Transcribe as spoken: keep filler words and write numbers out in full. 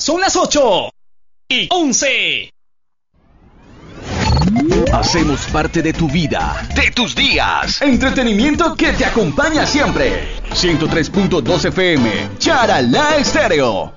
Son las ocho y once. Hacemos parte de tu vida, de tus días. Entretenimiento que te acompaña siempre. ciento tres punto dos F M, Charalá Estéreo.